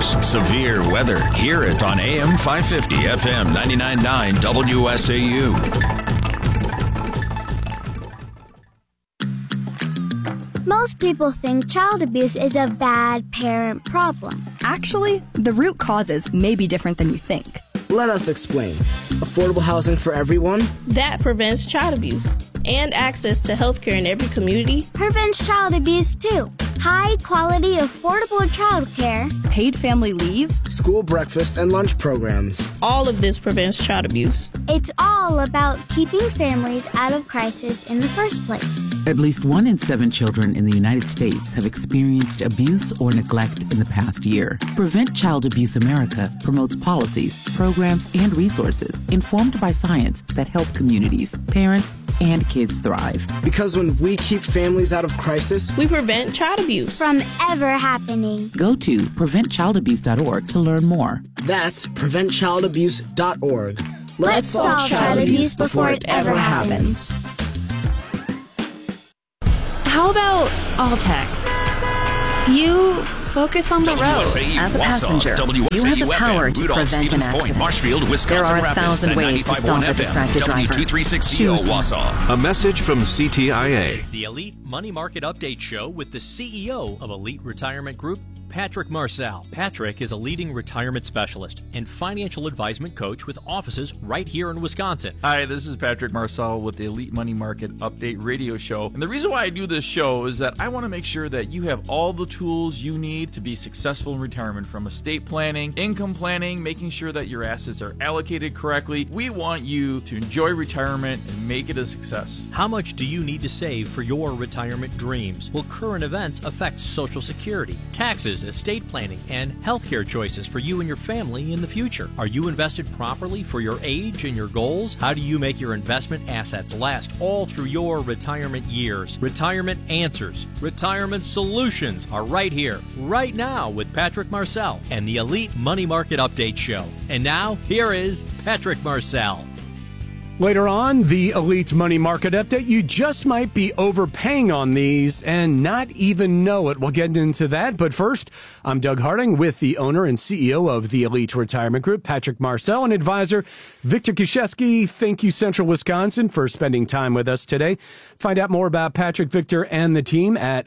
news, severe weather. Hear it on AM 550, FM 99.9 WSAU. Most people think child abuse is a bad parent problem. Actually, the root causes may be different than you think. Let us explain. Affordable housing for everyone? That prevents child abuse. And access to health care in every community prevents child abuse too. High quality, affordable child care, paid family leave, school breakfast and lunch programs. All of this prevents child abuse. It's all about keeping families out of crisis in the first place. At least 1 in 7 children in the United States have experienced abuse or neglect in the past year. Prevent Child Abuse America promotes policies, programs, and resources informed by science that help communities, parents, and kids thrive. Because when we keep families out of crisis, we prevent child abuse from ever happening. Go to preventchildabuse.org to learn more. That's preventchildabuse.org. Let's solve child abuse before it ever happens. How about all text? You focus on the road. As a passenger, you have the power to prevent an accident. Marshfield, Wisconsin, there are 1,000 ways to stop a distracted driver. W236CO Wausau. A message from CTIA. This is the Elite Money Market Update Show with the CEO of Elite Retirement Group, Patrick Marcel. Patrick is a leading retirement specialist and financial advisement coach with offices right here in Wisconsin. Hi, this is Patrick Marcel with the Elite Money Market Update Radio Show. And the reason why I do this show is that I want to make sure that you have all the tools you need to be successful in retirement, from estate planning, income planning, making sure that your assets are allocated correctly. We want you to enjoy retirement and make it a success. How much do you need to save for your retirement dreams? Will current events affect Social Security, taxes, estate planning, and healthcare choices for you and your family in the future? Are you invested properly for your age and your goals? How do you make your investment assets last all through your retirement years? Retirement answers, retirement solutions are right here, right now with Patrick Marcel and the Elite Money Market Update Show. And now, here is Patrick Marcel. Later on, the Elite Money Market Update. You just might be overpaying on these and not even know it. We'll get into that. But first, I'm Doug Harding with the owner and CEO of the Elite Retirement Group, Patrick Marcel, and advisor Victor Kishesky. Thank you, Central Wisconsin, for spending time with us today. Find out more about Patrick, Victor, and the team at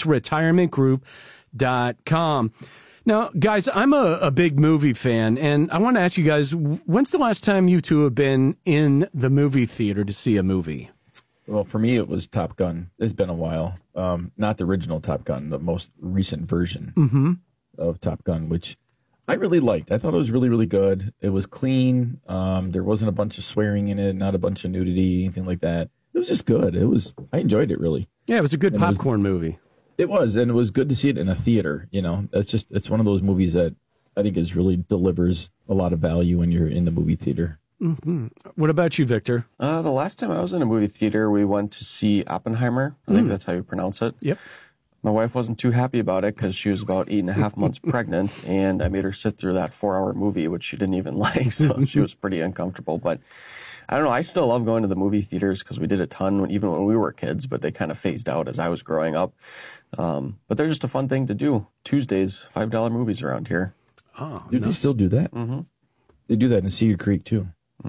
EliteRetirementGroup.com. Now, guys, I'm a big movie fan, and I want to ask you guys, when's the last time you two have been in the movie theater to see a movie? Well, for me, it was Top Gun. It's been a while. Not the original Top Gun, the most recent version of Top Gun, which I really liked. I thought it was really, really good. It was clean. There wasn't a bunch of swearing in it, not a bunch of nudity, anything like that. It was just good. I enjoyed it, really. Yeah, it was a good popcorn movie. It was, and it was good to see it in a theater. You know, it's one of those movies that I think really delivers a lot of value when you're in the movie theater. Mm-hmm. What about you, Victor? The last time I was in a movie theater, we went to see Oppenheimer. I think that's how you pronounce it. Yep. My wife wasn't too happy about it because she was about 8.5 months pregnant, and I made her sit through that 4-hour movie, which she didn't even like, so she was pretty uncomfortable. But I don't know. I still love going to the movie theaters because we did a ton even when we were kids, but they kind of phased out as I was growing up. But they're just a fun thing to do. Tuesdays, $5 movies around here. Oh, do they still do that? Mm-hmm. They do that in Cedar Creek, too.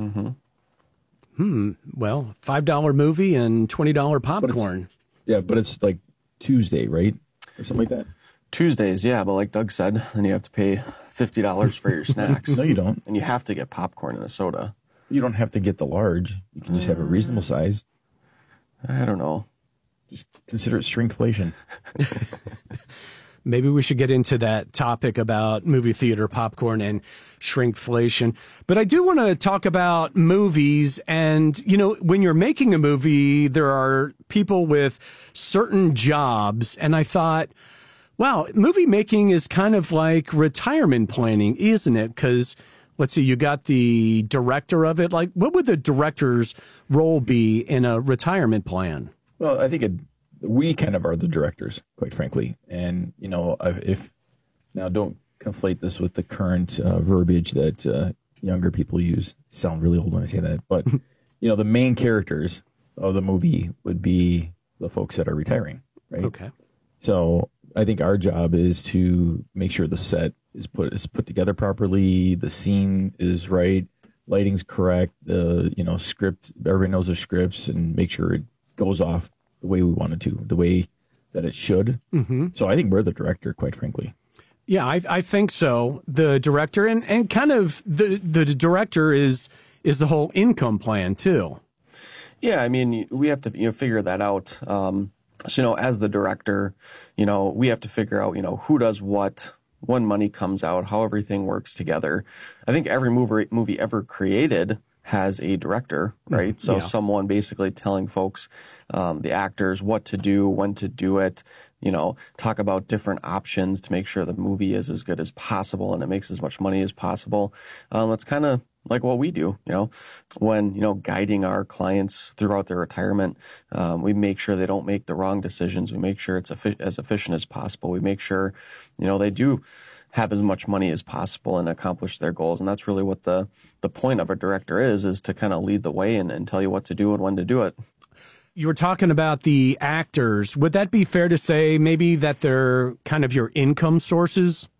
Mm-hmm. Well, $5 movie and $20 popcorn. But it's like Tuesday, right? Or something like that. Tuesdays, yeah. But like Doug said, then you have to pay $50 for your snacks. No, you don't. And you have to get popcorn and a soda. You don't have to get the large. You can just have a reasonable size. I don't know. Just consider it shrinkflation. Maybe we should get into that topic about movie theater popcorn and shrinkflation. But I do want to talk about movies. And, you know, when you're making a movie, there are people with certain jobs. And I thought, wow, movie making is kind of like retirement planning, isn't it? Because, let's see, you got the director of it. Like, what would the director's role be in a retirement plan? Well, I think we kind of are the directors, quite frankly. And, you know, now don't conflate this with the current verbiage that younger people use. Sound really old when I say that. But, you know, the main characters of the movie would be the folks that are retiring, right? Okay. So I think our job is to make sure the set is put together properly, the scene is right, lighting's correct, the script, everybody knows their scripts, and make sure it goes off the way we want it to, the way that it should. Mm-hmm. So I think we're the director, quite frankly. Yeah, I think so. The director and kind of the director is the whole income plan too. Yeah, I mean, we have to figure that out. So, as the director, we have to figure out, who does what, when money comes out, how everything works together. I think every movie ever created has a director, right? So someone basically telling folks, the actors, what to do, when to do it, talk about different options to make sure the movie is as good as possible and it makes as much money as possible. That's kind of like what we do, when, guiding our clients throughout their retirement. We make sure they don't make the wrong decisions. We make sure it's as efficient as possible. We make sure, they do have as much money as possible and accomplish their goals. And that's really what the point of a director is to kind of lead the way and tell you what to do and when to do it. You were talking about the actors. Would that be fair to say maybe that they're kind of your income sources?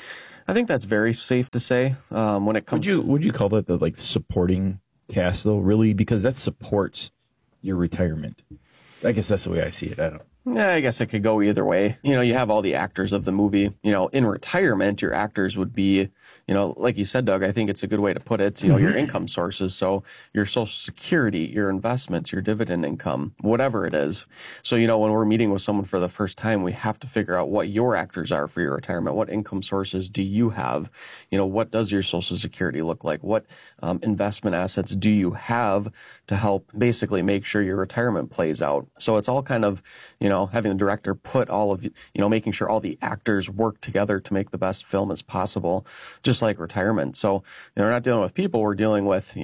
I think that's very safe to say. When it comes would you call that the supporting cast though, really? Because that supports your retirement. I guess that's the way I see it. Yeah, I guess it could go either way. You have all the actors of the movie. In retirement, your actors would be, like you said, Doug, I think it's a good way to put it, your income sources. So your Social Security, your investments, your dividend income, whatever it is. So, when we're meeting with someone for the first time, we have to figure out what your actors are for your retirement. What income sources do you have? What does your Social Security look like? What investment assets do you have to help basically make sure your retirement plays out? So it's all kind of, having the director put all of, making sure all the actors work together to make the best film as possible, just like retirement. So we're not dealing with people, we're dealing with,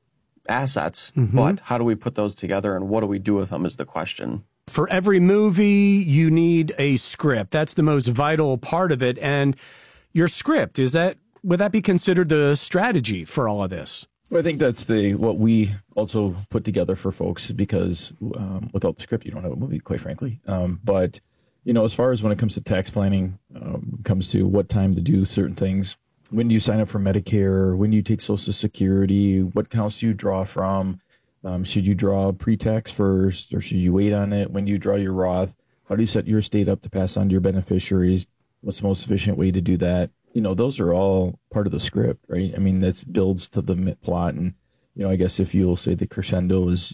assets, but how do we put those together and what do we do with them is the question. For every movie, you need a script. That's the most vital part of it. And your script, would that be considered the strategy for all of this? Well, I think that's what we also put together for folks because without the script, you don't have a movie, quite frankly. But, as far as when it comes to tax planning, comes to what time to do certain things, when do you sign up for Medicare? When do you take Social Security? What accounts do you draw from? Should you draw pre-tax first or should you wait on it? When do you draw your Roth? How do you set your estate up to pass on to your beneficiaries? What's the most efficient way to do that? Those are all part of the script, right? I mean, that builds to the plot. And, I guess if you'll say the crescendo is,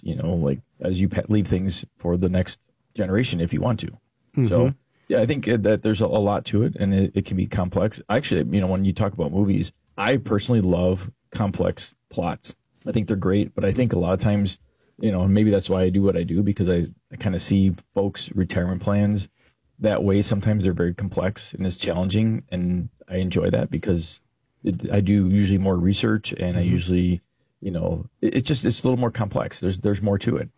as you leave things for the next generation, if you want to. Mm-hmm. So, yeah, I think that there's a lot to it and it can be complex. Actually, when you talk about movies, I personally love complex plots. I think they're great, but I think a lot of times, maybe that's why I do what I do because I kind of see folks' retirement plans that way. Sometimes they're very complex and it's challenging, and I enjoy that because I do usually more research, and I usually, it's a little more complex. There's more to it.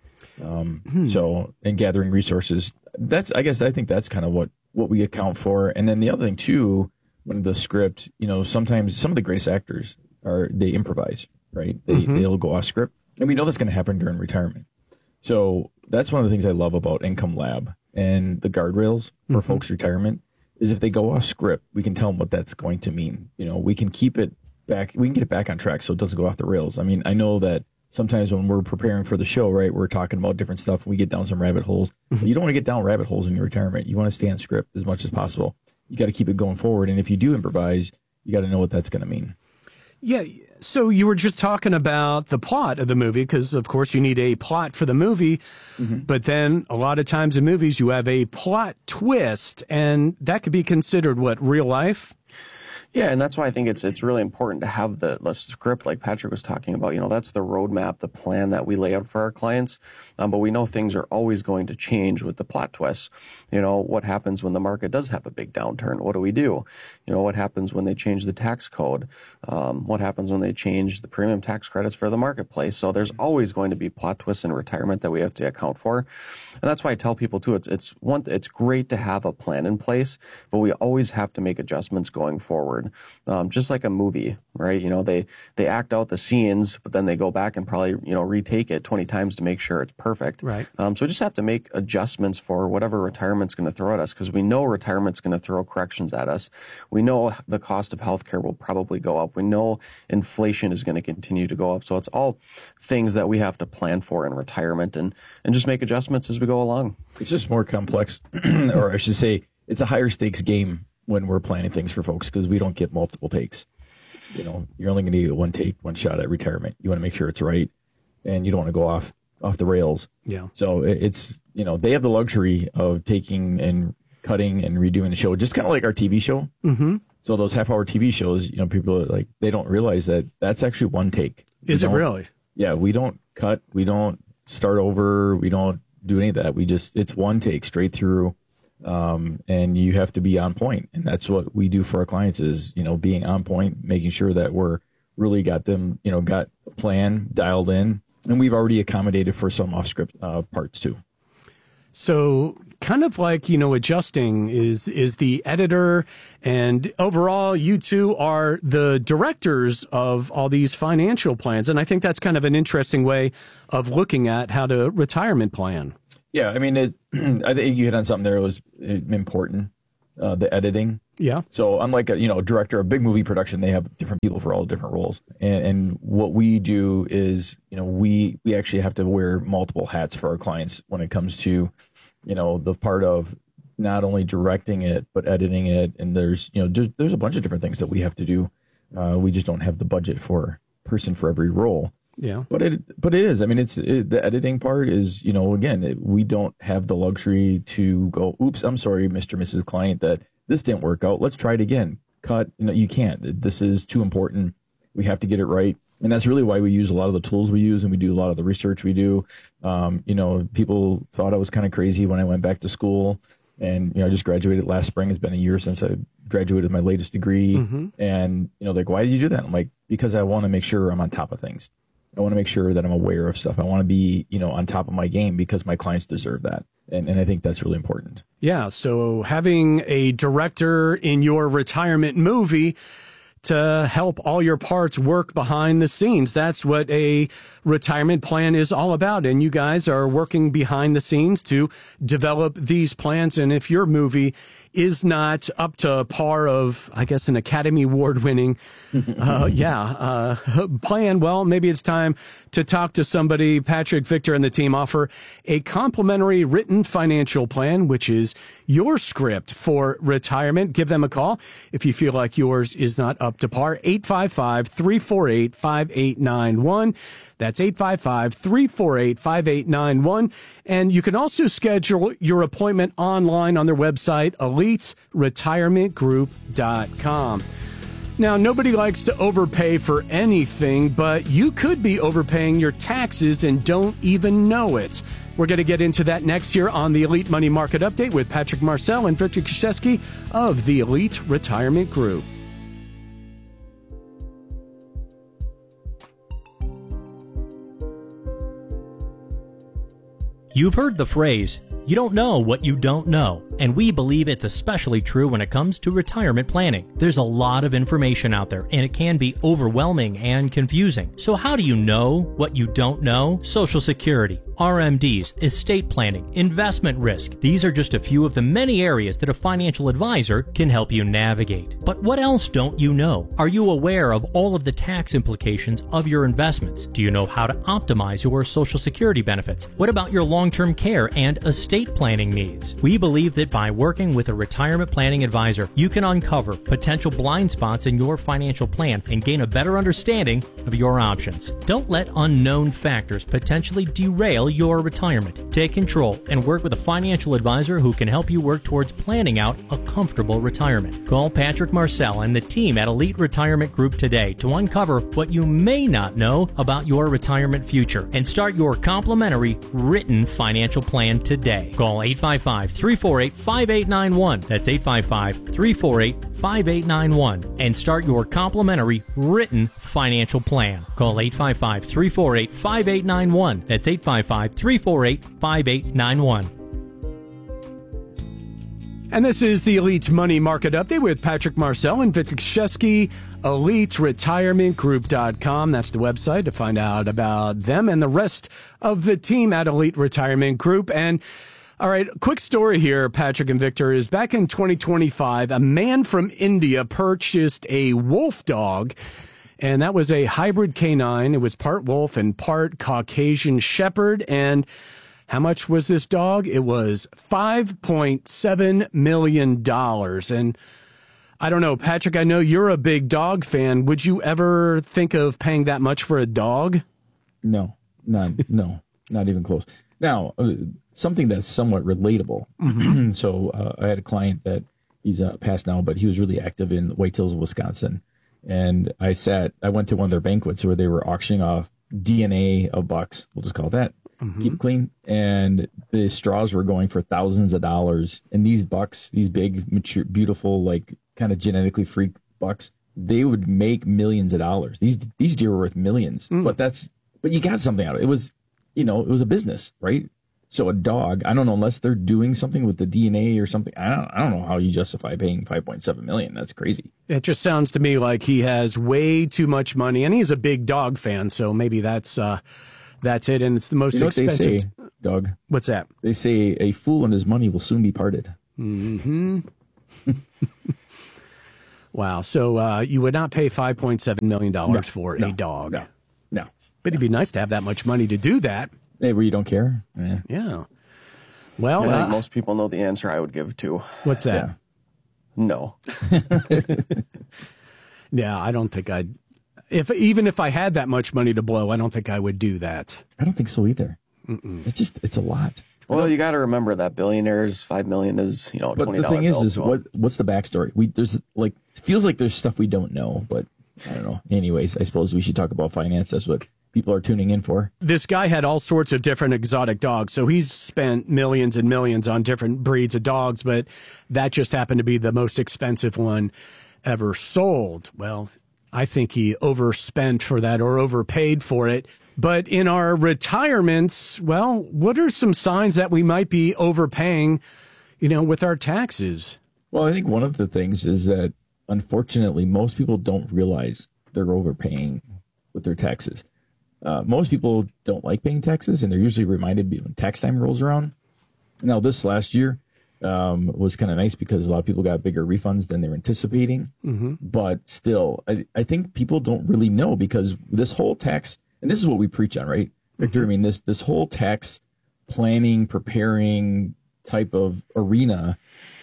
So, and gathering resources, I think that's kind of what we account for. And then the other thing too, when the script, sometimes some of the greatest actors they improvise, right? They'll go off script, and we know that's going to happen during retirement. So that's one of the things I love about Income Lab and the guardrails for folks' retirement is if they go off script, we can tell them what that's going to mean. We can keep it back. We can get it back on track so it doesn't go off the rails. I mean, I know that sometimes when we're preparing for the show, right, we're talking about different stuff and we get down some rabbit holes. But you don't want to get down rabbit holes in your retirement. You want to stay on script as much as possible. You got to keep it going forward. And if you do improvise, you got to know what that's going to mean. Yeah. So you were just talking about the plot of the movie because, of course, you need a plot for the movie. But then a lot of times in movies, you have a plot twist, and that could be considered, real life? Yeah, and that's why I think it's really important to have the script like Patrick was talking about. That's the roadmap, the plan that we lay out for our clients. But we know things are always going to change with the plot twists. What happens when the market does have a big downturn? What do we do? What happens when they change the tax code? What happens when they change the premium tax credits for the marketplace? So there's always going to be plot twists in retirement that we have to account for. And that's why I tell people too, it's great to have a plan in place, but we always have to make adjustments going forward. forward. Just like a movie, right? They act out the scenes, but then they go back and probably, retake it 20 times to make sure it's perfect. Right. So we just have to make adjustments for whatever retirement's going to throw at us, because we know retirement's going to throw corrections at us. We know the cost of healthcare will probably go up. We know inflation is going to continue to go up. So it's all things that we have to plan for in retirement and just make adjustments as we go along. It's just more complex, or I should say, it's a higher stakes game when we're planning things for folks, because we don't get multiple takes. You're only going to get one take, one shot at retirement. You want to make sure it's right, and you don't want to go off the rails. Yeah. So it's, they have the luxury of taking and cutting and redoing the show, just kind of like our TV show. Mm-hmm. So those half-hour TV shows, people are like, they don't realize that that's actually one take. Is it really? Yeah, we don't cut, we don't start over, we don't do any of that. It's one take straight through, and you have to be on point. And that's what we do for our clients is, being on point, making sure that we're really got them, got a plan dialed in, and we've already accommodated for some off-script parts too. So kind of like, adjusting is the editor, and overall you two are the directors of all these financial plans. And I think that's kind of an interesting way of looking at how to retirement plan. Yeah. I mean, I think you hit on something there. It was important, the editing. Yeah. So unlike a director of a big movie production, they have different people for all the different roles. And what we do is, we actually have to wear multiple hats for our clients when it comes to, the part of not only directing it, but editing it. And there's a bunch of different things that we have to do. We just don't have the budget for a person for every role. Yeah. But it is. I mean, the editing part is, again, we don't have the luxury to go, oops, I'm sorry, Mr. Mrs. Client, that this didn't work out. Let's try it again. Cut. You can't. This is too important. We have to get it right. And that's really why we use a lot of the tools we use, and we do a lot of the research we do. People thought I was kind of crazy when I went back to school, and, I just graduated last spring. It's been a year since I graduated my latest degree. Mm-hmm. And, like, why did you do that? I'm like, because I want to make sure I'm on top of things. I want to make sure that I'm aware of stuff. I want to be, on top of my game, because my clients deserve that. And I think that's really important. Yeah. So having a director in your retirement movie to help all your parts work behind the scenes. That's what a retirement plan is all about. And you guys are working behind the scenes to develop these plans. And if your movie is not up to par of, I guess, an Academy Award winning, plan, well, maybe it's time to talk to somebody. Patrick, Victor, and the team offer a complimentary written financial plan, which is your script for retirement. Give them a call if you feel like yours is not up to par. 855-348-5891. That's 855-348-5891. And you can also schedule your appointment online on their website, eliteretirementgroup.com. Now, nobody likes to overpay for anything, but you could be overpaying your taxes and don't even know it. We're going to get into that next year on the Elite Money Market Update with Patrick Marcel and Victor Krzyzewski of the Elite Retirement Group. You've heard the phrase, you don't know what you don't know, and we believe it's especially true when it comes to retirement planning. There's a lot of information out there, and it can be overwhelming and confusing. So how do you know what you don't know? Social Security, RMDs, estate planning, investment risk. These are just a few of the many areas that a financial advisor can help you navigate. But what else don't you know? Are you aware of all of the tax implications of your investments? Do you know how to optimize your Social Security benefits? What about your long-term care and estate planning needs? We believe that by working with a retirement planning advisor, you can uncover potential blind spots in your financial plan and gain a better understanding of your options. Don't let unknown factors potentially derail your retirement. Take control and work with a financial advisor who can help you work towards planning out a comfortable retirement. Call Patrick Marcel and the team at Elite Retirement Group today to uncover what you may not know about your retirement future and start your complimentary written financial plan today. Call 855-348-5891. That's 855-348-5891 and start your complimentary written financial plan. Call 855-348-5891. That's 855-348-5891. And this is the Elite Money Market Update with Patrick Marcel and Victor Kshesky, EliteRetirementGroup.com. That's the website to find out about them and the rest of the team at Elite Retirement Group. And all right, quick story here, Patrick and Victor, is back in 2025, a man from India purchased a wolf dog, and that was a hybrid canine. It was part wolf and part Caucasian Shepherd. And how much was this dog? It was $5.7 million. And I don't know, Patrick, I know you're a big dog fan. Would you ever think of paying that much for a dog? No, not even close. Now, something that's somewhat relatable. Mm-hmm. So I had a client that he's passed now, but he was really active in White Hills, Wisconsin. And I went to one of their banquets where they were auctioning off DNA of bucks. We'll just call it that. Mm-hmm. Keep it clean. And the straws were going for thousands of dollars. And these bucks, these big, mature, beautiful, like kind of genetically freak bucks, they would make millions of dollars. These deer were worth millions. But you got something out of it. It was, it was a business, right? So a dog, I don't know, unless they're doing something with the DNA or something. I don't know how you justify paying $5.7 million. That's crazy. It just sounds to me like he has way too much money, and he's a big dog fan. So maybe that's it, and it's the most expensive. What they say, Doug? What's that? They say a fool and his money will soon be parted. Mm-hmm. Wow. So you would not pay $5.7 million for a dog? No. But it'd be nice to have that much money to do that. Hey, where you don't care? Yeah. Well, I think most people know the answer I would give to. What's that? Yeah. No. Yeah, I don't think I'd. Even if I had that much money to blow, I don't think I would do that. I don't think so either. Mm-mm. It's a lot. Well, you got to remember that billionaires, $5 million is, $20. But the thing is what's the backstory? There's it feels like there's stuff we don't know, but I don't know. Anyways, I suppose we should talk about finance. That's what people are tuning in for. This guy had all sorts of different exotic dogs, so he's spent millions and millions on different breeds of dogs, but that just happened to be the most expensive one ever sold. Well, I think he overspent for that or overpaid for it. But in our retirements, well, what are some signs that we might be overpaying, with our taxes? Well, I think one of the things is that, unfortunately, most people don't realize they're overpaying with their taxes. Most people don't like paying taxes, and they're usually reminded when tax time rolls around. Now, this last year was kind of nice because a lot of people got bigger refunds than they were anticipating. Mm-hmm. But still, I think people don't really know because this whole tax, and this is what we preach on, right, Victor? Mm-hmm. I mean, this whole tax planning, preparing type of arena,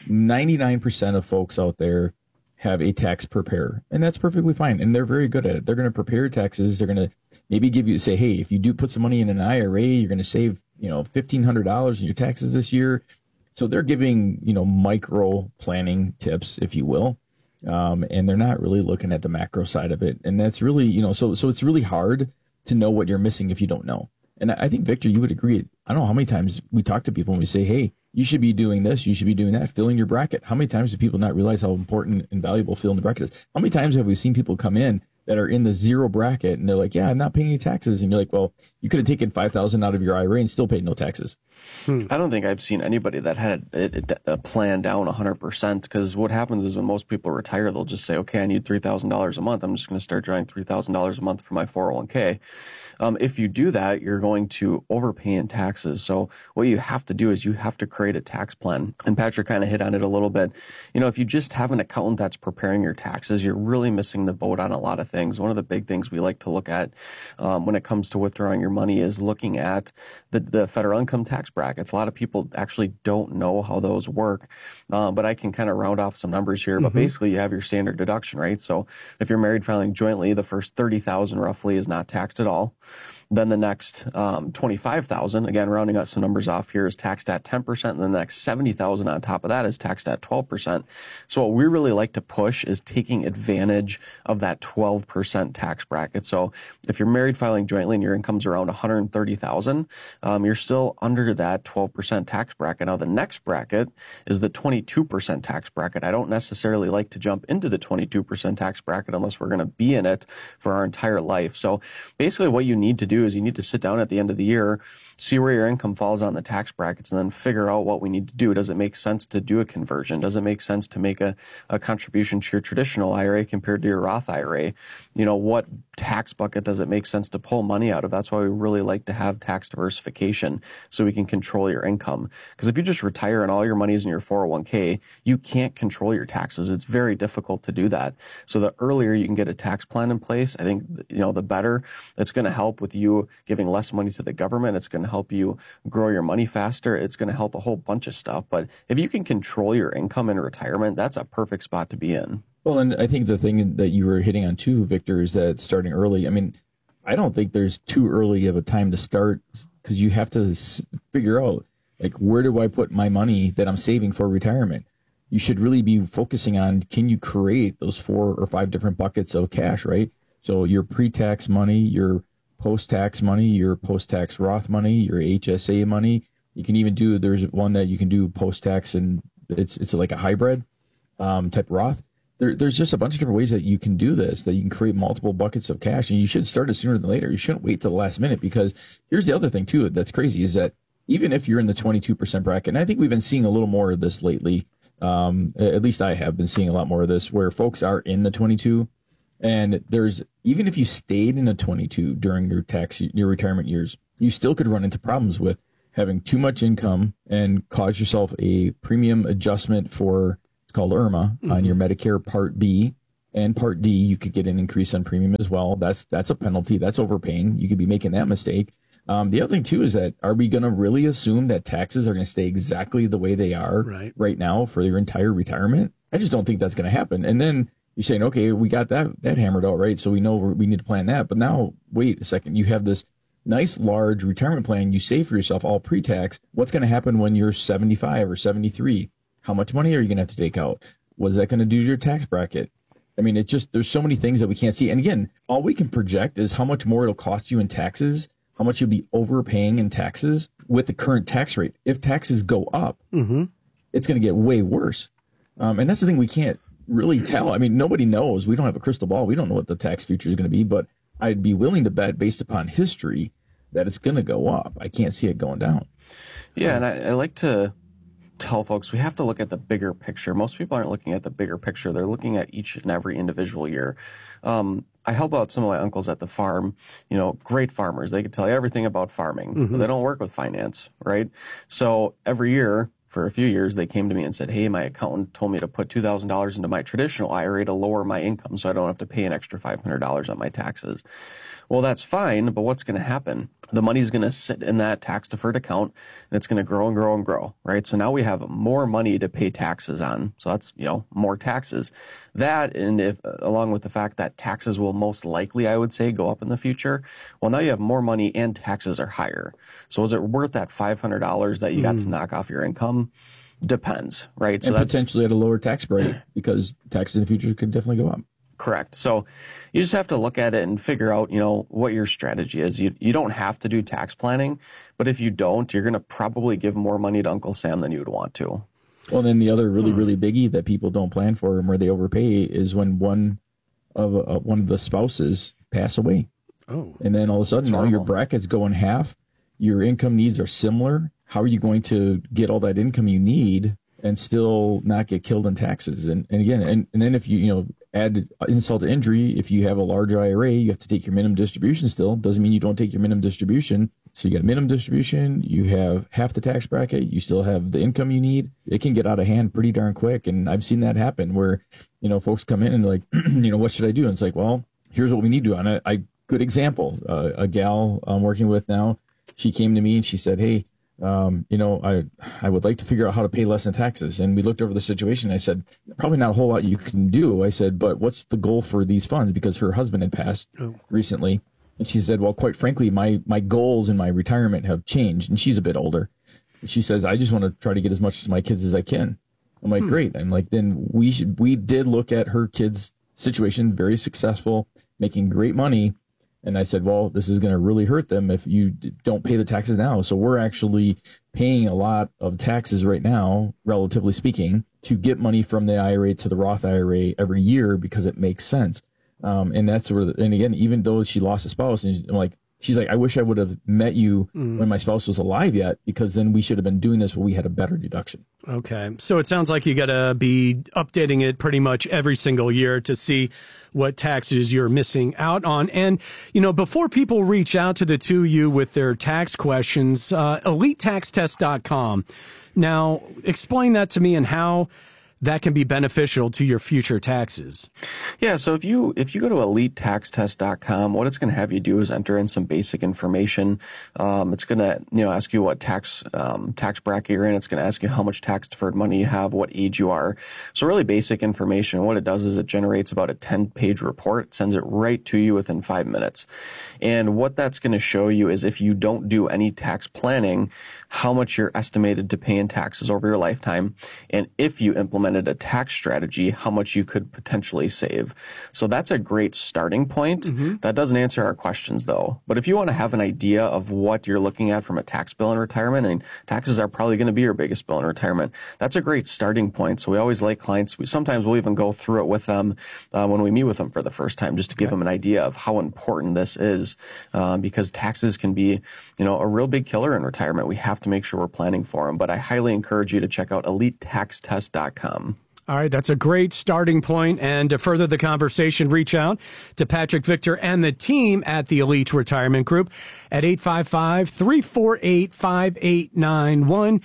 99% of folks out there have a tax preparer, and that's perfectly fine. And they're very good at it. They're going to prepare your taxes. They're going to maybe say, hey, if you do put some money in an IRA, you're going to save, $1,500 in your taxes this year. So they're giving, micro planning tips, if you will. And they're not really looking at the macro side of it. And that's really, so it's really hard to know what you're missing if you don't know. And I think, Victor, you would agree. I don't know how many times we talk to people and we say, hey, you should be doing this, you should be doing that, filling your bracket. How many times do people not realize how important and valuable filling the bracket is? How many times have we seen people come in that are in the zero bracket and they're like, yeah, I'm not paying any taxes. And you're like, well, you could have taken $5,000 out of your IRA and still paid no taxes. I don't think I've seen anybody that had a plan down 100%, because what happens is when most people retire, they'll just say, okay, I need $3,000 a month. I'm just going to start drawing $3,000 a month for my 401k. If you do that, you're going to overpay in taxes. So what you have to do is you have to create a tax plan. And Patrick kind of hit on it a little bit. If you just have an accountant that's preparing your taxes, you're really missing the boat on a lot of things. One of the big things we like to look at when it comes to withdrawing your money is looking at the federal income tax brackets. A lot of people actually don't know how those work, but I can kind of round off some numbers here. But basically, you have your standard deduction, right? So if you're married filing jointly, the first $30,000 roughly is not taxed at all. Then the next $25,000, again, rounding out some numbers off here, is taxed at 10%. And the next $70,000 on top of that is taxed at 12%. So what we really like to push is taking advantage of that 12% tax bracket. So if you're married filing jointly and your income's around $130,000, you're still under that 12% tax bracket. Now, the next bracket is the 22% tax bracket. I don't necessarily like to jump into the 22% tax bracket unless we're going to be in it for our entire life. So basically what you need to do do is you need to sit down at the end of the year, see where your income falls on the tax brackets, and then figure out what we need to do. Does it make sense to do a conversion? Does it make sense to make a contribution to your traditional IRA compared to your Roth IRA? You know, what tax bucket does it make sense to pull money out of? That's why we really like to have tax diversification, so we can control your income. Because if you just retire and all your money is in your 401k, you can't control your taxes. It's very difficult to do that. So the earlier you can get a tax plan in place, I think, you know, the better. It's going to help with you giving less money to the government. It's going to help you grow your money faster. It's going to help a whole bunch of stuff. But if you can control your income in retirement, that's a perfect spot to be in. Well, and I think the thing that you were hitting on too, Victor, is that starting early. I mean, I don't think there's too early of a time to start, because you have to figure out, like, where do I put my money that I'm saving for retirement? You should really be focusing on, can you create those 4 or 5 different buckets of cash, right? So your pre-tax money, your post-tax money, your post-tax Roth money, your HSA money. You can even do, there's one that you can do post-tax, and it's like a hybrid type Roth. There's just a bunch of different ways that you can do this, that you can create multiple buckets of cash, and you should start it sooner than later. You shouldn't wait till the last minute, because here's the other thing too that's crazy, is that even if you're in the 22% bracket, and I think we've been seeing a little more of this lately, at least I have been seeing a lot more of this, where folks are in the 22, and there's, even if you stayed in a 22 during your retirement years, you still could run into problems with having too much income and cause yourself a premium adjustment for, it's called IRMA, on your Medicare Part B and Part D. You could get an increase on premium as well. That's a penalty. That's overpaying. You could be making that mistake. The other thing too is that, are we going to really assume that taxes are going to stay exactly the way they are right now for your entire retirement? I just don't think that's going to happen. And then you're saying, okay, we got that hammered out, right? So we know we need to plan that. But now, wait a second, you have this nice large retirement plan. You save for yourself all pre-tax. What's going to happen when you're 75 or 73? How much money are you going to have to take out? What is that going to do to your tax bracket? I mean, there's so many things that we can't see. And again, all we can project is how much more it'll cost you in taxes, how much you'll be overpaying in taxes with the current tax rate. If taxes go up, it's going to get way worse. And that's the thing we can't really tell. I mean, nobody knows. We don't have a crystal ball. We don't know what the tax future is going to be, but I'd be willing to bet, based upon history, that it's going to go up. I can't see it going down. Yeah, and I like to tell folks we have to look at the bigger picture. Most people aren't looking at the bigger picture. They're looking at each and every individual year. I help out some of my uncles at the farm, you know, great farmers. They can tell you everything about farming, but they don't work with finance, right? So every year, for a few years, they came to me and said, hey, my accountant told me to put $2,000 into my traditional IRA to lower my income so I don't have to pay an extra $500 on my taxes. Well, that's fine, but what's going to happen? The money's going to sit in that tax-deferred account, and it's going to grow and grow and grow, right? So now we have more money to pay taxes on. So that's, you know, more taxes. That, and if along with the fact that taxes will most likely, I would say, go up in the future, well, now you have more money and taxes are higher. So is it worth that $500 that you got to knock off your income? Depends, right? So that's potentially at a lower tax rate, because taxes in the future could definitely go up. Correct. So you just have to look at it and figure out, you know, what your strategy is. You don't have to do tax planning, but if you don't, you're going to probably give more money to Uncle Sam than you would want to. Well, then the other really biggie that people don't plan for and where they overpay is when one of the spouses pass away. Oh. And then all of a sudden now your brackets go in half. Your income needs are similar. How are you going to get all that income you need and still not get killed in taxes? And again, and then if you add insult to injury, if you have a large IRA, you have to take your minimum distribution still. Doesn't mean you don't take your minimum distribution. So you got a minimum distribution, you have half the tax bracket, you still have the income you need. It can get out of hand pretty darn quick. And I've seen that happen where, folks come in and like, what should I do? And it's like, well, here's what we need to do. And good example, a gal I'm working with now, she came to me and she said, hey, I would like to figure out how to pay less in taxes. And we looked over the situation. I said, probably not a whole lot you can do. I said, but what's the goal for these funds? Because her husband had passed recently. And she said, well, quite frankly, my goals in my retirement have changed. And she's a bit older. She says, I just want to try to get as much as my kids as I can. I'm like, great. I'm like, then we did look at her kids' situation, very successful, making great money. And I said, well, this is going to really hurt them if you don't pay the taxes now. So we're actually paying a lot of taxes right now, relatively speaking, to get money from the IRA to the Roth IRA every year because it makes sense. And that's where, and again, even though she lost a spouse, and I'm like, She's like, I wish I would have met you when my spouse was alive yet, because then we should have been doing this when we had a better deduction. Okay. So it sounds like you got to be updating it pretty much every single year to see what taxes you're missing out on. And, before people reach out to the two of you with their tax questions, EliteTaxTest.com. Now, explain that to me and how that can be beneficial to your future taxes. Yeah, so if you go to EliteTaxTest.com, what it's going to have you do is enter in some basic information. It's going to ask you what tax bracket you're in. It's going to ask you how much tax deferred money you have, what age you are. So really basic information. What it does is it generates about a 10-page report. It sends it right to you within 5 minutes. And what that's going to show you is if you don't do any tax planning, how much you're estimated to pay in taxes over your lifetime, and if you implemented a tax strategy, how much you could potentially save. So that's a great starting point. That doesn't answer our questions, though. But if you want to have an idea of what you're looking at from a tax bill in retirement, and taxes are probably going to be your biggest bill in retirement, that's a great starting point. So we always like clients, sometimes we'll even go through it with them when we meet with them for the first time, just to give them an idea of how important this is, because taxes can be, a real big killer in retirement. We have to make sure we're planning for them. But I highly encourage you to check out EliteTaxTest.com. All right, that's a great starting point. And to further the conversation, reach out to Patrick Victor and the team at the Elite Retirement Group at 855-348-5891,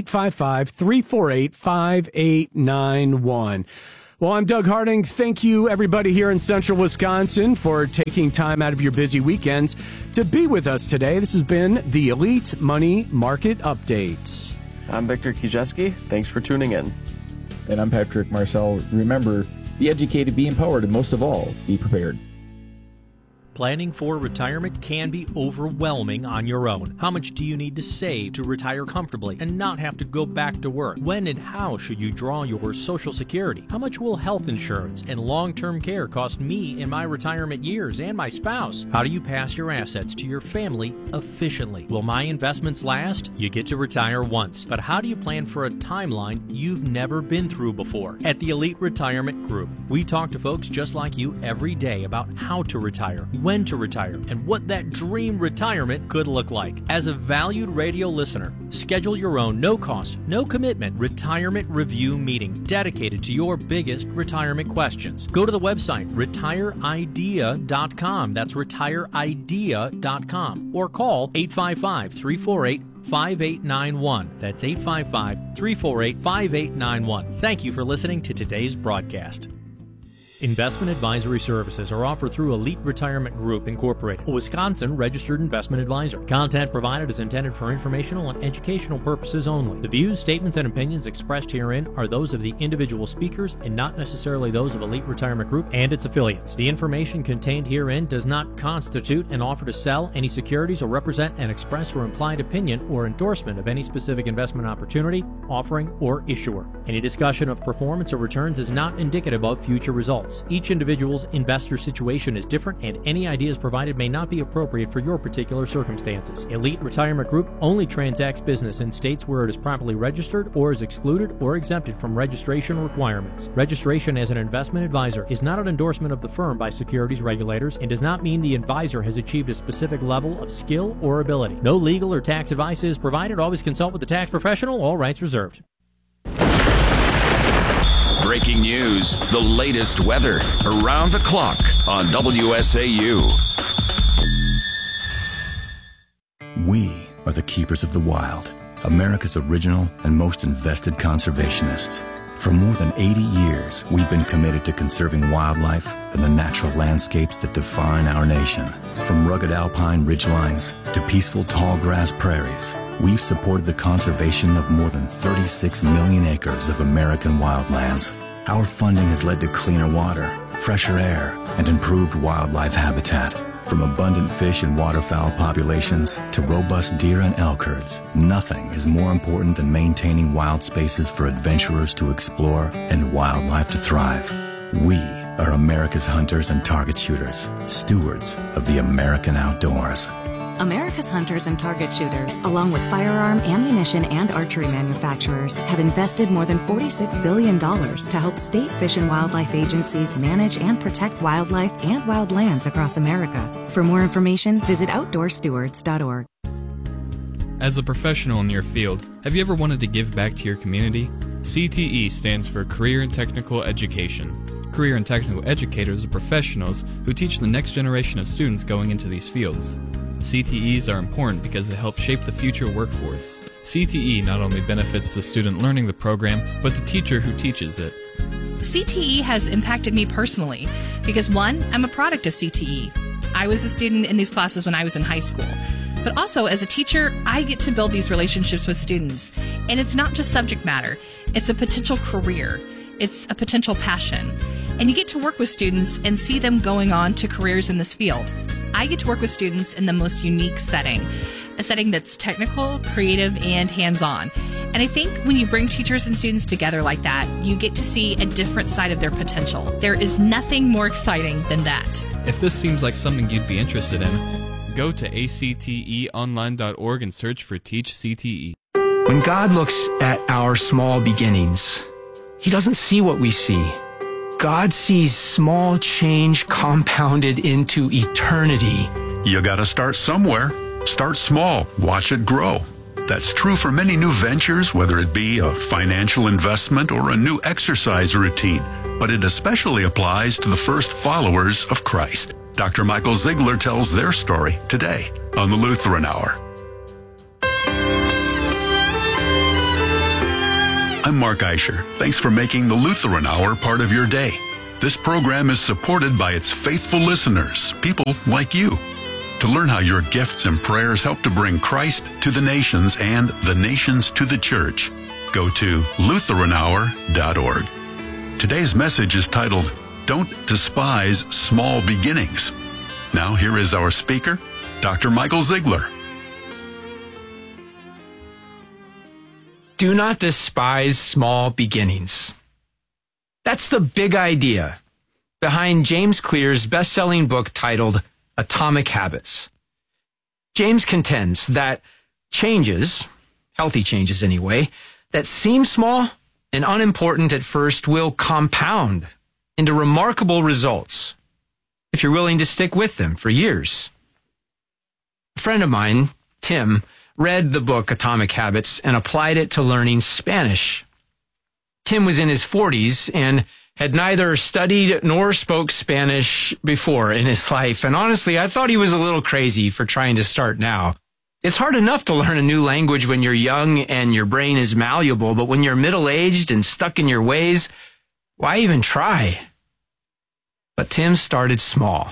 855-348-5891. Well, I'm Doug Harding. Thank you, everybody here in Central Wisconsin, for taking time out of your busy weekends to be with us today. This has been the Elite Money Market Updates. I'm Victor Kijewski. Thanks for tuning in. And I'm Patrick Marcel. Remember, be educated, be empowered, and most of all, be prepared. Planning for retirement can be overwhelming on your own. How much do you need to save to retire comfortably and not have to go back to work? When and how should you draw your Social Security? How much will health insurance and long-term care cost me in my retirement years and my spouse? How do you pass your assets to your family efficiently? Will my investments last? You get to retire once, but how do you plan for a timeline you've never been through before? At the Elite Retirement Group, we talk to folks just like you every day about how to retire, when to retire, and what that dream retirement could look like. As a valued radio listener, schedule your own no-cost, no-commitment retirement review meeting dedicated to your biggest retirement questions. Go to the website retireidea.com. That's retireidea.com, or call 855-348-5891. That's 855-348-5891. Thank you for listening to today's broadcast. Investment advisory services are offered through Elite Retirement Group, Incorporated, a Wisconsin-registered investment advisor. Content provided is intended for informational and educational purposes only. The views, statements, and opinions expressed herein are those of the individual speakers and not necessarily those of Elite Retirement Group and its affiliates. The information contained herein does not constitute an offer to sell any securities or represent an express or implied opinion or endorsement of any specific investment opportunity, offering, or issuer. Any discussion of performance or returns is not indicative of future results. Each individual's investor situation is different, and any ideas provided may not be appropriate for your particular circumstances. Elite Retirement Group only transacts business in states where it is properly registered or is excluded or exempted from registration requirements. Registration as an investment advisor is not an endorsement of the firm by securities regulators and does not mean the advisor has achieved a specific level of skill or ability. No legal or tax advice is provided. Always consult with the tax professional. All rights reserved. Breaking news, the latest weather, around the clock on WSAU. We are the keepers of the wild, America's original and most invested conservationists. For more than 80 years, we've been committed to conserving wildlife and the natural landscapes that define our nation. From rugged alpine ridgelines to peaceful tall grass prairies, we've supported the conservation of more than 36 million acres of American wildlands. Our funding has led to cleaner water, fresher air, and improved wildlife habitat. From abundant fish and waterfowl populations to robust deer and elk herds, nothing is more important than maintaining wild spaces for adventurers to explore and wildlife to thrive. We are America's hunters and target shooters, stewards of the American outdoors. America's hunters and target shooters, along with firearm, ammunition, and archery manufacturers, have invested more than $46 billion to help state fish and wildlife agencies manage and protect wildlife and wildlands across America. For more information, visit OutdoorStewards.org. As a professional in your field, have you ever wanted to give back to your community? CTE stands for Career and Technical Education. Career and technical educators are professionals who teach the next generation of students going into these fields. CTEs are important because they help shape the future workforce. CTE not only benefits the student learning the program, but the teacher who teaches it. CTE has impacted me personally because, one, I'm a product of CTE. I was a student in these classes when I was in high school. But also, as a teacher, I get to build these relationships with students. And it's not just subject matter. It's a potential career. It's a potential passion. And you get to work with students and see them going on to careers in this field. I get to work with students in the most unique setting, a setting that's technical, creative, and hands-on. And I think when you bring teachers and students together like that, you get to see a different side of their potential. There is nothing more exciting than that. If this seems like something you'd be interested in, go to acteonline.org and search for Teach CTE. When God looks at our small beginnings, He doesn't see what we see. God sees small change compounded into eternity. You gotta start somewhere. Start small. Watch it grow. That's true for many new ventures, whether it be a financial investment or a new exercise routine. But it especially applies to the first followers of Christ. Dr. Michael Ziegler tells their story today on the Lutheran Hour. I'm Mark Eicher. Thanks for making the Lutheran Hour part of your day. This program is supported by its faithful listeners, people like you. To learn how your gifts and prayers help to bring Christ to the nations and the nations to the church, go to LutheranHour.org. Today's message is titled, Don't Despise Small Beginnings. Now here is our speaker, Dr. Michael Ziegler. Do not despise small beginnings. That's the big idea behind James Clear's best-selling book titled Atomic Habits. James contends that changes, healthy changes anyway, that seem small and unimportant at first will compound into remarkable results if you're willing to stick with them for years. A friend of mine, Tim, read the book Atomic Habits and applied it to learning Spanish. Tim was in his 40s and had neither studied nor spoke Spanish before in his life. And honestly, I thought he was a little crazy for trying to start now. It's hard enough to learn a new language when you're young and your brain is malleable, but when you're middle-aged and stuck in your ways, why even try? But Tim started small.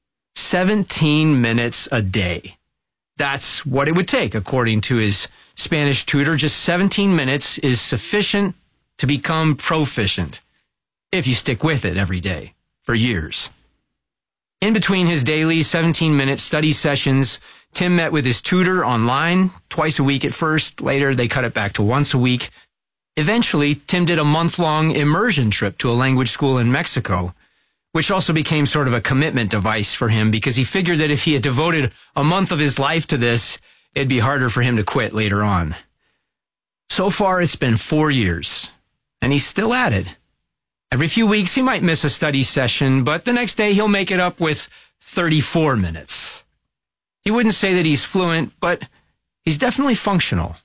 17 minutes a day. That's what it would take, according to his Spanish tutor. Just 17 minutes is sufficient to become proficient if you stick with it every day for years. In between his daily 17-minute study sessions, Tim met with his tutor online twice a week at first. Later, they cut it back to once a week. Eventually, Tim did a month-long immersion trip to a language school in Mexico, which also became sort of a commitment device for him because he figured that if he had devoted a month of his life to this, it'd be harder for him to quit later on. So far, it's been 4 years, and he's still at it. Every few weeks, he might miss a study session, but the next day he'll make it up with 34 minutes. He wouldn't say that he's fluent, but he's definitely functional.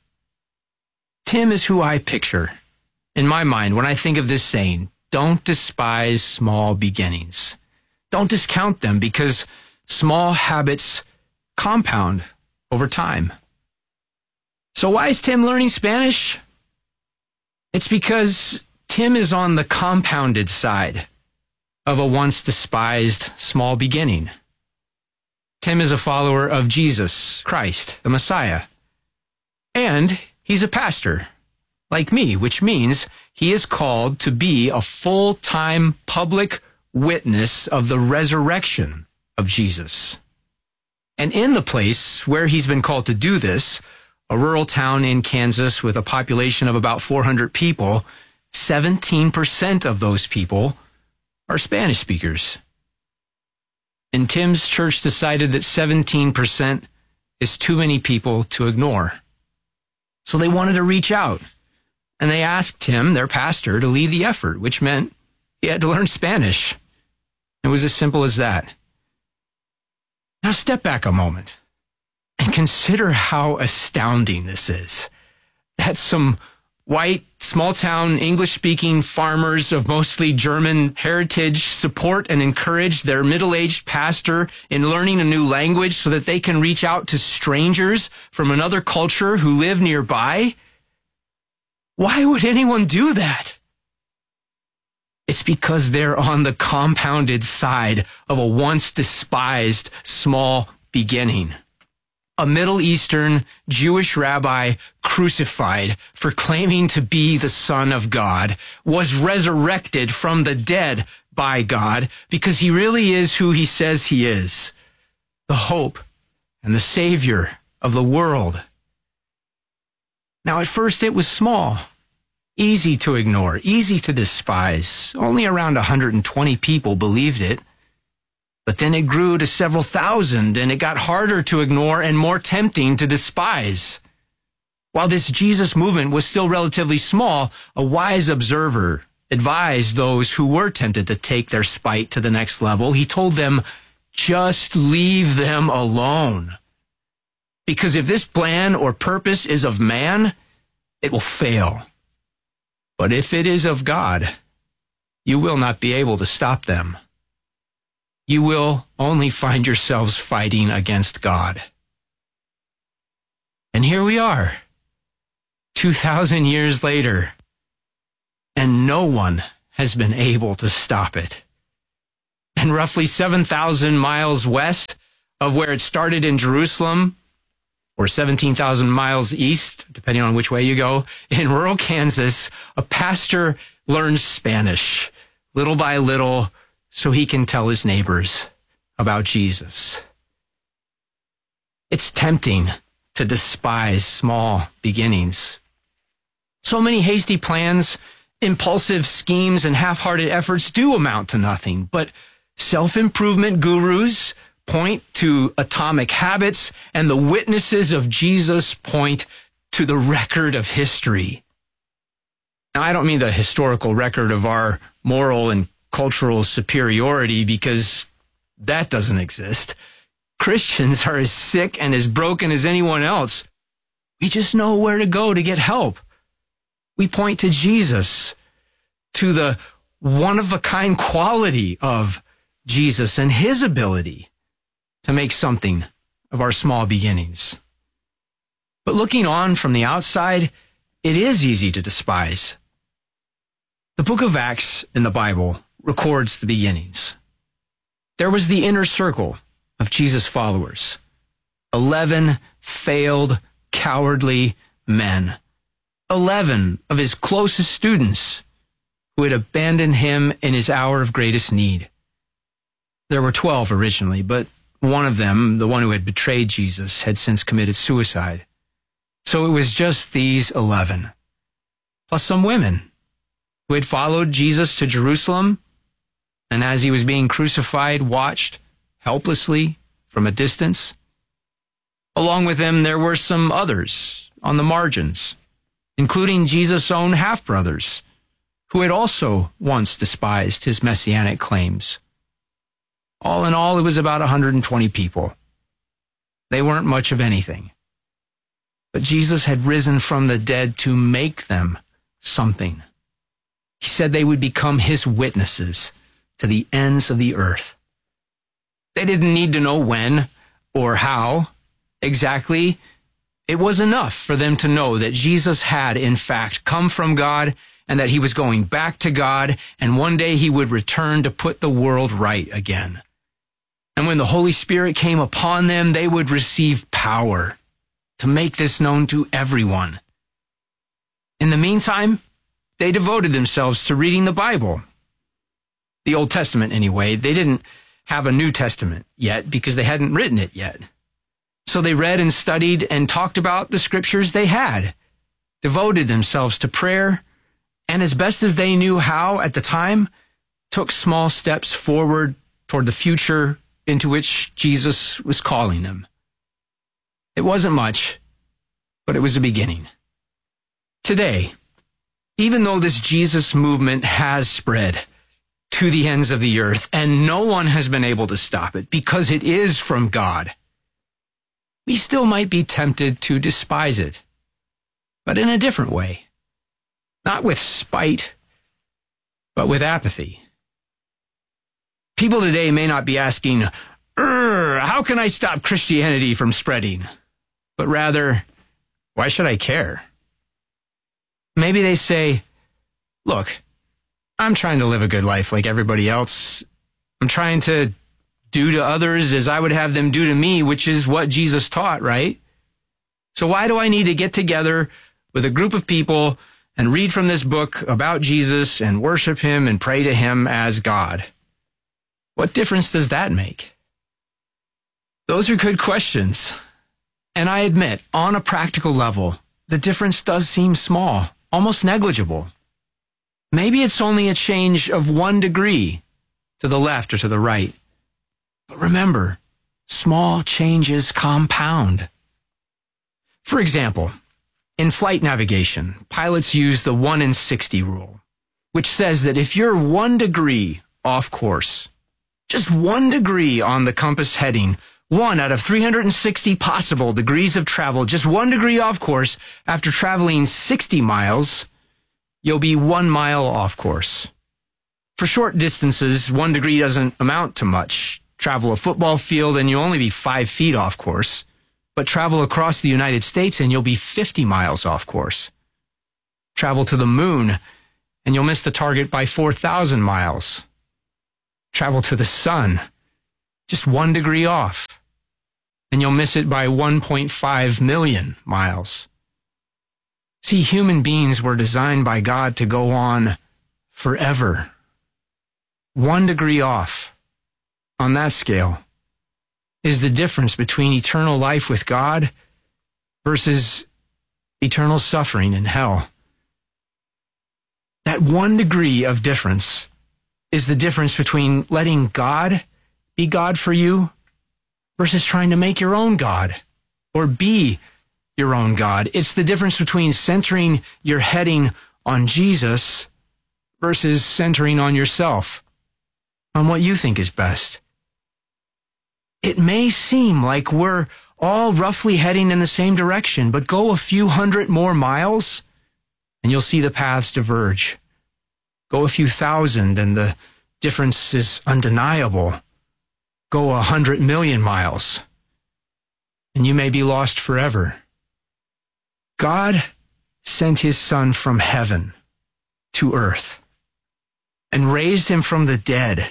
Tim is who I picture in my mind when I think of this saying, don't despise small beginnings. Don't discount them because small habits compound over time. So why is Tim learning Spanish? It's because Tim is on the compounded side of a once despised small beginning. Tim is a follower of Jesus Christ, the Messiah. And he's a pastor, like me, which means he is called to be a full-time public witness of the resurrection of Jesus. And in the place where he's been called to do this, a rural town in Kansas with a population of about 400 people, 17% of those people are Spanish speakers. And Tim's church decided that 17% is too many people to ignore. So they wanted to reach out, and they asked him, their pastor, to lead the effort, which meant he had to learn Spanish. It was as simple as that. Now step back a moment and consider how astounding this is. That some white, small-town, English-speaking farmers of mostly German heritage support and encourage their middle-aged pastor in learning a new language so that they can reach out to strangers from another culture who live nearby. Why would anyone do that? It's because they're on the compounded side of a once despised small beginning. A Middle Eastern Jewish rabbi crucified for claiming to be the Son of God was resurrected from the dead by God because he really is who he says he is, the hope and the Savior of the world. Now, at first it was small, easy to ignore, easy to despise. Only around 120 people believed it. But then it grew to several thousand, and it got harder to ignore and more tempting to despise. While this Jesus movement was still relatively small, a wise observer advised those who were tempted to take their spite to the next level. He told them, just leave them alone. Because if this plan or purpose is of man, it will fail. But if it is of God, you will not be able to stop them. You will only find yourselves fighting against God. And here we are, 2,000 years later, and no one has been able to stop it. And roughly 7,000 miles west of where it started in Jerusalem, or 17,000 miles east, depending on which way you go, in rural Kansas, a pastor learns Spanish, little by little, so he can tell his neighbors about Jesus. It's tempting to despise small beginnings. So many hasty plans, impulsive schemes, and half-hearted efforts do amount to nothing, but self-improvement gurus point to atomic habits, and the witnesses of Jesus point to the record of history. Now, I don't mean the historical record of our moral and cultural superiority, because that doesn't exist. Christians are as sick and as broken as anyone else. We just know where to go to get help. We point to Jesus, to the one-of-a-kind quality of Jesus and his ability to make something of our small beginnings. But looking on from the outside, it is easy to despise. The book of Acts in the Bible records the beginnings. There was the inner circle of Jesus' followers, 11 failed, cowardly men, 11 of his closest students who had abandoned him in his hour of greatest need. There were 12 originally, but one of them, the one who had betrayed Jesus, had since committed suicide. So it was just these 11, plus some women who had followed Jesus to Jerusalem, and as he was being crucified, watched helplessly from a distance. Along with him, there were some others on the margins, including Jesus' own half-brothers, who had also once despised his messianic claims. All in all, it was about 120 people. They weren't much of anything. But Jesus had risen from the dead to make them something. He said they would become his witnesses to the ends of the earth. They didn't need to know when or how exactly. It was enough for them to know that Jesus had, in fact, come from God and that he was going back to God, and one day he would return to put the world right again. And when the Holy Spirit came upon them, they would receive power to make this known to everyone. In the meantime, they devoted themselves to reading the Bible. The Old Testament, anyway. They didn't have a New Testament yet because they hadn't written it yet. So they read and studied and talked about the scriptures they had, devoted themselves to prayer, and as best as they knew how at the time, took small steps forward toward the future into which Jesus was calling them. It wasn't much, but it was a beginning. Today, even though this Jesus movement has spread to the ends of the earth and no one has been able to stop it because it is from God, we still might be tempted to despise it, but in a different way. Not with spite, but with apathy. People today may not be asking, how can I stop Christianity from spreading? But rather, why should I care? Maybe they say, look, I'm trying to live a good life like everybody else. I'm trying to do to others as I would have them do to me, which is what Jesus taught, right? So why do I need to get together with a group of people and read from this book about Jesus and worship him and pray to him as God? What difference does that make? Those are good questions. And I admit, on a practical level, the difference does seem small, almost negligible. Maybe it's only a change of 1 degree to the left or to the right. But remember, small changes compound. For example, in flight navigation, pilots use the 1 in 60 rule, which says that if you're 1 degree off course, just 1 degree on the compass heading, 1 out of 360 possible degrees of travel, just 1 degree off course, after traveling 60 miles, you'll be 1 mile off course. For short distances, 1 degree doesn't amount to much. Travel a football field and you'll only be 5 feet off course. But travel across the United States and you'll be 50 miles off course. Travel to the moon and you'll miss the target by 4,000 miles. Travel to the sun, just 1 degree off, and you'll miss it by 1.5 million miles. See, human beings were designed by God to go on forever. 1 degree off, on that scale, is the difference between eternal life with God versus eternal suffering in hell. That 1 degree of difference is the difference between letting God be God for you versus trying to make your own God or be your own God. It's the difference between centering your heading on Jesus versus centering on yourself, on what you think is best. It may seem like we're all roughly heading in the same direction, but go a few hundred more miles and you'll see the paths diverge. Go a few thousand and the difference is undeniable. Go 100 million miles and you may be lost forever. God sent his Son from heaven to earth and raised him from the dead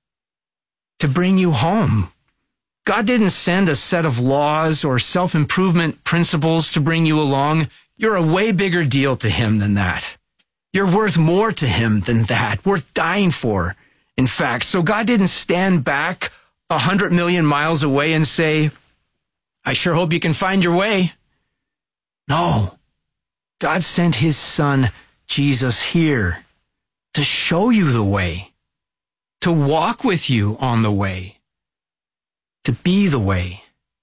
to bring you home. God didn't send a set of laws or self-improvement principles to bring you along. You're a way bigger deal to him than that. You're worth more to him than that, worth dying for, in fact. So God didn't stand back 100 million miles away and say, I sure hope you can find your way. No, God sent his Son, Jesus, here to show you the way, to walk with you on the way, to be the way.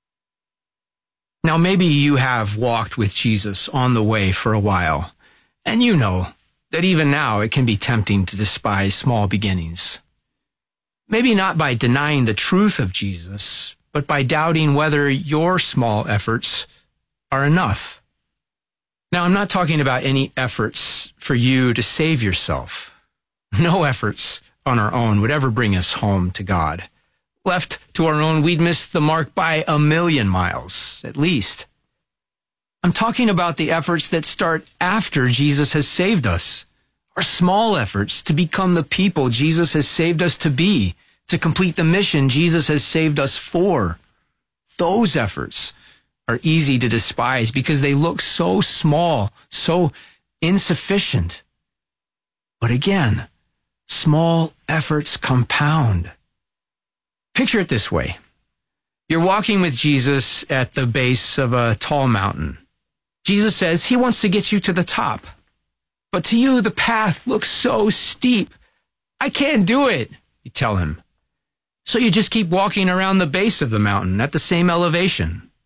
Now, maybe you have walked with Jesus on the way for a while, and you know that even now it can be tempting to despise small beginnings. Maybe not by denying the truth of Jesus, but by doubting whether your small efforts are enough. Now, I'm not talking about any efforts for you to save yourself. No efforts on our own would ever bring us home to God. Left to our own, we'd miss the mark by 1 million miles, at least. I'm talking about the efforts that start after Jesus has saved us. Our small efforts to become the people Jesus has saved us to be, to complete the mission Jesus has saved us for. Those efforts are easy to despise because they look so small, so insufficient. But again, small efforts compound. Picture it this way. You're walking with Jesus at the base of a tall mountain. Jesus says he wants to get you to the top. But to you, the path looks so steep. I can't do it, you tell him. So you just keep walking around the base of the mountain at the same elevation.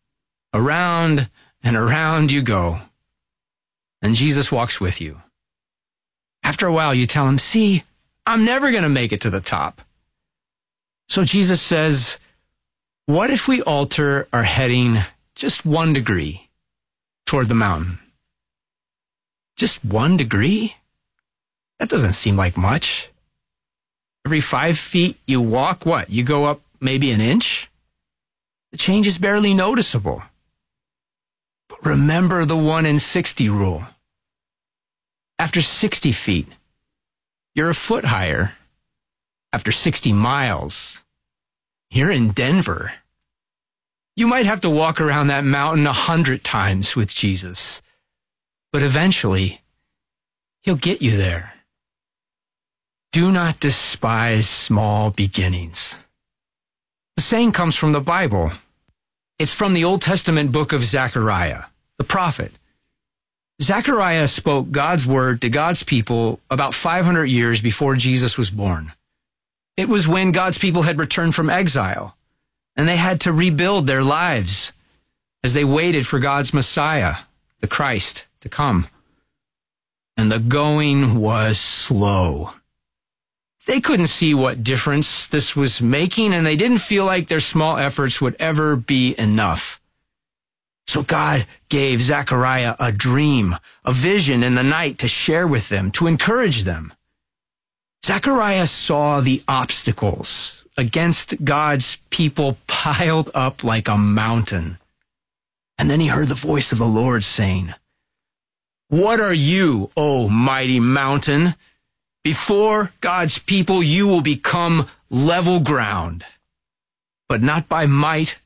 Around and around you go. And Jesus walks with you. After a while, you tell him, see, I'm never going to make it to the top. So Jesus says, what if we alter our heading just 1 degree toward the mountain? Just 1 degree? That doesn't seem like much. Every 5 feet you walk, what? You go up maybe an inch? The change is barely noticeable. But remember the 1 in 60 rule. After 60 feet, you're a foot higher. After 60 miles, you're in Denver. You might have to walk around that mountain 100 times with Jesus, but eventually, he'll get you there. Do not despise small beginnings. The saying comes from the Bible. It's from the Old Testament book of Zechariah, the prophet. Zechariah spoke God's word to God's people about 500 years before Jesus was born. It was when God's people had returned from exile, and they had to rebuild their lives as they waited for God's Messiah, the Christ, to come. And the going was slow. They couldn't see what difference this was making, and they didn't feel like their small efforts would ever be enough. So God gave Zechariah a dream, a vision in the night to share with them, to encourage them. Zechariah saw the obstacles against God's people piled up like a mountain. And then he heard the voice of the Lord saying, what are you, O mighty mountain? Before God's people, you will become level ground, but not by might